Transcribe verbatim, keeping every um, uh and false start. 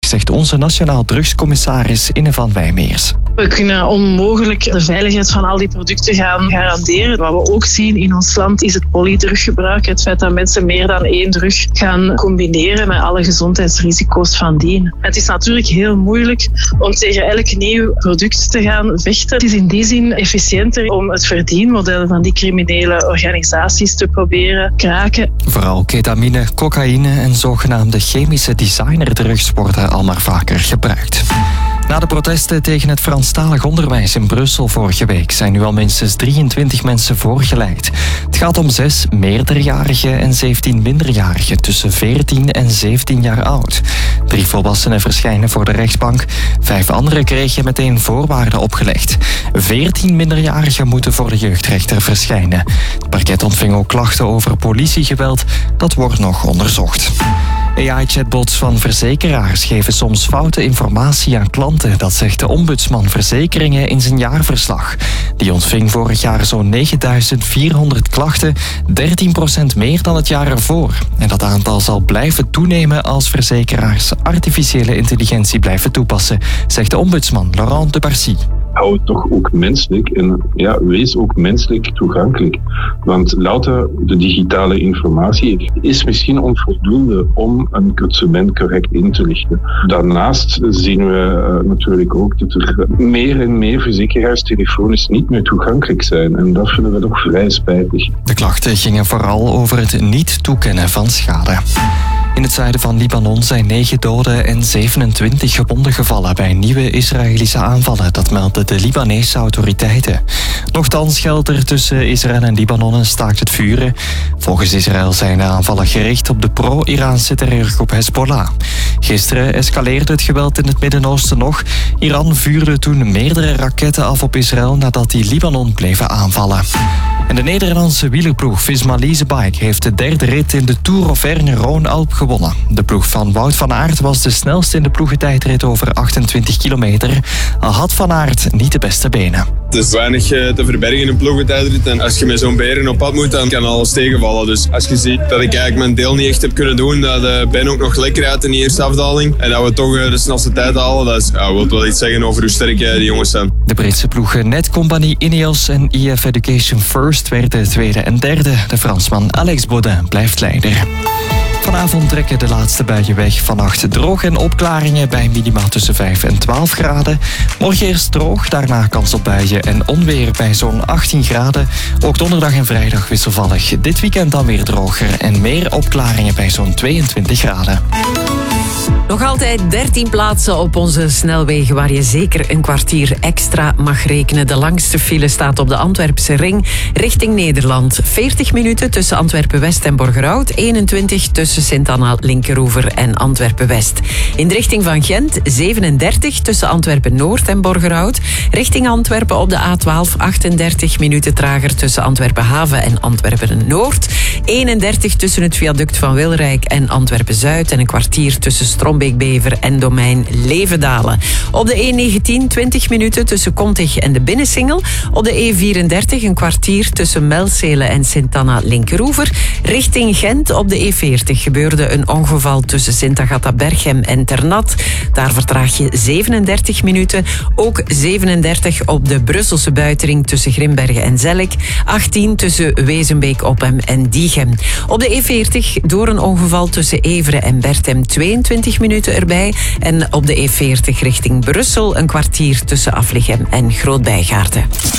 zegt onze nationaal drugscommissaris Inne van Wijmeers. We kunnen onmogelijk de veiligheid van al die producten gaan garanderen. Wat we ook zien in ons land is het polydruggebruik. Het feit dat mensen meer dan één drug gaan combineren met alle gezondheidsrisico's van dien. Het is natuurlijk heel moeilijk om tegen elk nieuw product te gaan vechten. Het is in die zin efficiënter om het verdienmodel van die criminele organisaties te proberen kraken. Vooral ketamine, cocaïne en zogenaamde chemische designerdrugs worden al maar vaker gebruikt. Na de protesten tegen het Franstalig onderwijs in Brussel vorige week zijn nu al minstens drieëntwintig mensen voorgeleid. Het gaat om zes meerderjarigen en zeventien minderjarigen tussen veertien en zeventien jaar oud. Drie volwassenen verschijnen voor de rechtbank. Vijf anderen kregen meteen voorwaarden opgelegd. Veertien minderjarigen moeten voor de jeugdrechter verschijnen. Het parket ontving ook klachten over politiegeweld. Dat wordt nog onderzocht. A I-chatbots van verzekeraars geven soms foute informatie aan klanten. Dat zegt de ombudsman Verzekeringen in zijn jaarverslag. Die ontving vorig jaar zo'n negenduizend vierhonderd klachten, dertien procent meer dan het jaar ervoor. En dat aantal zal blijven toenemen als verzekeraars artificiële intelligentie blijven toepassen, zegt de ombudsman Laurent de Barcy. Hou het toch ook menselijk en ja, wees ook menselijk toegankelijk. Want louter de digitale informatie is misschien onvoldoende om een consument correct in te lichten. Daarnaast zien we uh, natuurlijk ook dat er meer en meer verzekeraarstelefoons niet meer toegankelijk zijn. En dat vinden we toch vrij spijtig. De klachten gingen vooral over het niet toekennen van schade. In het zuiden van Libanon zijn negen doden en zevenentwintig gewonden gevallen bij nieuwe Israëlische aanvallen. Dat melden de Libanese autoriteiten. Nochtans geldt er tussen Israël en Libanon een staakt het vuren. Volgens Israël zijn de aanvallen gericht op de pro-Iraanse terreurgroep Hezbollah. Gisteren escaleerde het geweld in het Midden-Oosten nog. Iran vuurde toen meerdere raketten af op Israël nadat die Libanon bleven aanvallen. En de Nederlandse wielerploeg Visma Leasebike heeft de derde rit in de Tour Auvergne-Rhône-Alpes gewonnen. De ploeg van Wout van Aert was de snelste in de ploegentijdrit over achtentwintig kilometer. Al had Van Aert niet de beste benen. Het is weinig te verbergen in een ploegentijdrit. En als je met zo'n beren op pad moet, dan kan alles tegenvallen. Dus als je ziet dat ik eigenlijk mijn deel niet echt heb kunnen doen, dat Ben ook nog lekker uit in de eerste afdaling en dat we toch de snelste tijd halen, dat is, ja, wil wel iets zeggen over hoe sterk die jongens zijn. De Britse ploegen Netcompany, Ineos en I F Education First werden tweede en derde. De Fransman Alex Baudin blijft leider. Vanavond trekken de laatste buien weg. Vannacht droog en opklaringen bij minima tussen vijf en twaalf graden. Morgen eerst droog, daarna kans op buien en onweer bij zo'n achttien graden. Ook donderdag en vrijdag wisselvallig. Dit weekend dan weer droger en meer opklaringen bij zo'n tweeëntwintig graden. Nog altijd dertien plaatsen op onze snelwegen waar je zeker een kwartier extra mag rekenen. De langste file staat op de Antwerpse ring richting Nederland. veertig minuten tussen Antwerpen-West en Borgerhout. eenentwintig tussen Sint-Anna, Linkeroever en Antwerpen-West. In de richting van Gent zevenendertig tussen Antwerpen-Noord en Borgerhout. Richting Antwerpen op de A twaalf achtendertig minuten trager tussen Antwerpen-Haven en Antwerpen-Noord. eenendertig tussen het viaduct van Wilrijk en Antwerpen-Zuid. En een kwartier tussen Strombeek-Bever en Domein Levendalen. Op de E negentien twintig minuten tussen Kontig en de Binnensingel. Op de E vierendertig een kwartier tussen Melzele en Sint-Anna Linkeroever. Richting Gent op de E veertig gebeurde een ongeval tussen Sint-Agatha-Berchem en Ternat. Daar vertraag je zevenendertig minuten. Ook zevenendertig op de Brusselse buitenring tussen Grimbergen en Zellik. achttien tussen Wezenbeek-Oppem en Diegem. Op de E veertig door een ongeval tussen Everen en Berthem tweeëntwintig minuten erbij. En op de E veertig richting Brussel een kwartier tussen Aflichem en Groot-Bijgaarden.